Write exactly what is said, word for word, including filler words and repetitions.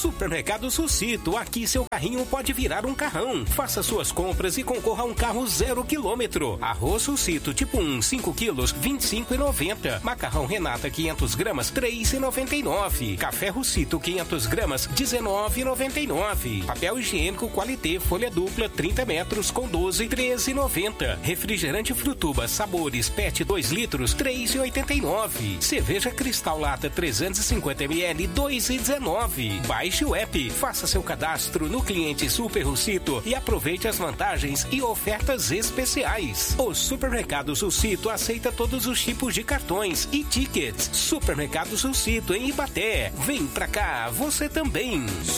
Supermercado Sucito, aqui seu carrinho pode virar um carrão. Faça suas compras e concorra a um carro zero quilômetro. Arroz Sucito tipo um, cinco quilos, vinte e cinco reais e noventa centavos. Macarrão Renata quinhentas gramas, três reais e noventa e nove centavos. Café Russito quinhentas gramas, dezenove reais e noventa e nove centavos. Papel higiênico Qualité folha dupla trinta metros com doze, treze reais e noventa centavos. Refrigerante Frutuba Sabores Pet dois litros, três reais e oitenta e nove centavos. Cerveja Cristal Lata trezentos e cinquenta mililitros, dois reais e dezenove centavos. Baixe o app, faça seu cadastro no cliente Super Russito e aproveite as vantagens e ofertas especiais. O Supermercado Sucito aceita todos os tipos de cartões e tickets. Supermercado Sucito em Ibaté. Vem pra cá, você também.